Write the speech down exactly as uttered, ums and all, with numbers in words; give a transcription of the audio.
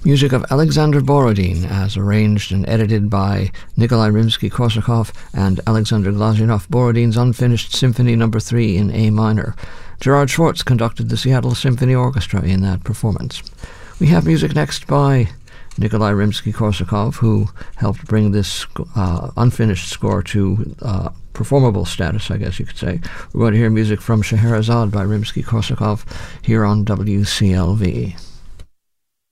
Music of Alexander Borodin, as arranged and edited by Nikolai Rimsky-Korsakov and Alexander Glazunov, Borodin's Unfinished Symphony Number three in A minor. Gerard Schwartz conducted the Seattle Symphony Orchestra in that performance. We have music next by Nikolai Rimsky-Korsakov, who helped bring this uh, unfinished score to uh, performable status, I guess you could say. We're going to hear music from Scheherazade by Rimsky-Korsakov here on W C L V.